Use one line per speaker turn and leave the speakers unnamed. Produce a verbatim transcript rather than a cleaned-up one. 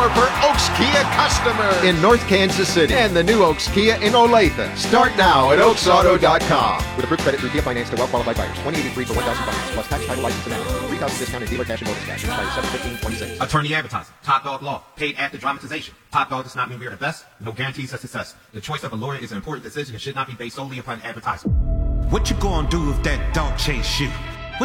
offer for Oaks Kia customers in North Kansas City and the new Oaks Kia in Olathe. Start now at oaks auto dot com. With approved credit through Kia Finance to well-qualified buyers. twenty eighty-three for one thousand dollars plus tax, title, license, and amendment. three thousand discounted dealer cash and bonus cash. Expires seven fifteen twenty-six.
Attorney advertising. Top Dog Law. Paid after dramatization. Top Dog does not mean we are the best. No guarantees of success. The choice of a lawyer is an important decision and should not be based solely upon advertising.
What you gonna do if that dog chase you?